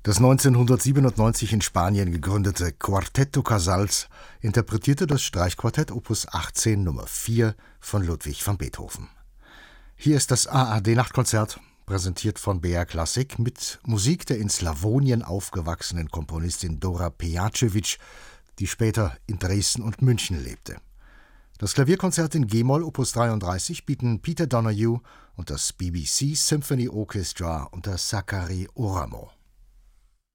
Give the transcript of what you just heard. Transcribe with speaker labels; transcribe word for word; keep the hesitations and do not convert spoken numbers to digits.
Speaker 1: Das neunzehnhundertsiebenundneunzig in Spanien gegründete Cuarteto Casals interpretierte das Streichquartett Opus achtzehn Nummer vier von Ludwig van Beethoven. Hier ist das A R D-Nachtkonzert, präsentiert von B R Classic, mit Musik der in Slawonien aufgewachsenen Komponistin Dora Pejacevic, die später in Dresden und München lebte. Das Klavierkonzert in G-Moll Opus dreiunddreißig bieten Peter Donoghue und das B B C Symphony Orchestra unter Zachary Oramov.